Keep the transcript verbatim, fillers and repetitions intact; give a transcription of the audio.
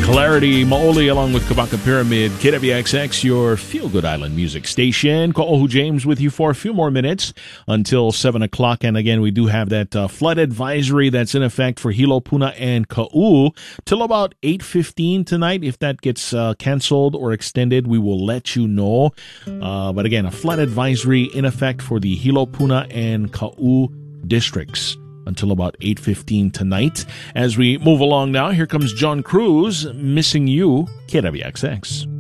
Clarity Maoli along with Kabaka Pyramid, K W X X, your feel-good island music station. Ka'ohu James with you for a few more minutes until seven o'clock. And again, we do have that uh, flood advisory that's in effect for Hilo, Puna, and Ka'u till about eight fifteen tonight. If that gets uh, canceled or extended, we will let you know. Uh, but again, a flood advisory in effect for the Hilo, Puna, and Ka'u districts until about eight fifteen tonight. As we move along now, here comes John Cruz, Missing You, K W X X.